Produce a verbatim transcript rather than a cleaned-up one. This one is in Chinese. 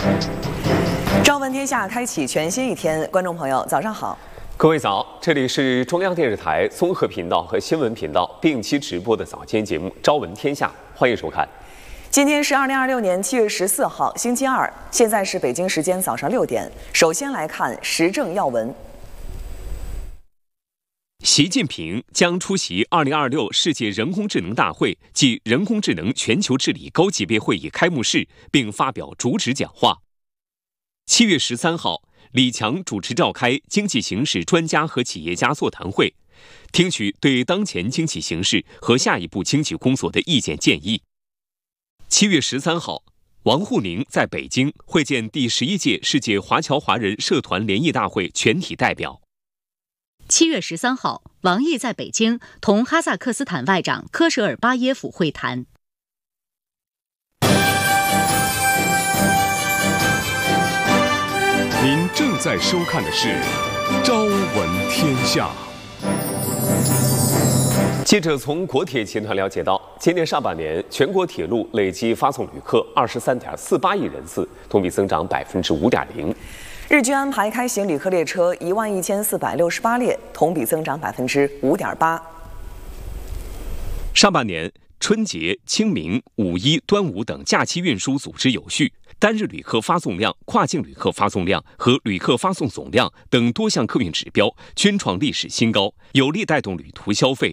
朝闻天下开启全新一天，观众朋友早上好， 各位早，这里是中央电视台综合频道和新闻频道定期直播的早间节目《朝闻天下》，欢迎收看。 今天是二零二六年七月十四号，星期二，现在是北京时间早上六点。首先来看时政要闻。 习近平将出席二零二六世界人工智能大会暨人工智能全球治理高级别会议开幕式，并发表主旨讲话。七月十三号，李强主持召开经济形势专家和企业家座谈会，听取对当前经济形势和下一步经济工作的意见建议。七月十三号，王沪宁在北京会见第十一届世界华侨华人社团联谊大会全体代表。 七月十三号，王毅在北京同哈萨克斯坦外长科舍尔巴耶夫会谈。 您正在收看的是《朝闻天下》。 记者从国铁集团了解到，今年上半年全国铁路累计发送旅客二十三点四八亿人次，同比增长百分之五点零。 日均安排开行旅客列车一万一千四百六十八列，同比增长百分之五点八。 上半年春节、清明、五一、端午等假期运输组织有序，单日旅客发送量、跨境旅客发送量和旅客发送总量等多项客运指标均创历史新高，有力带动旅途消费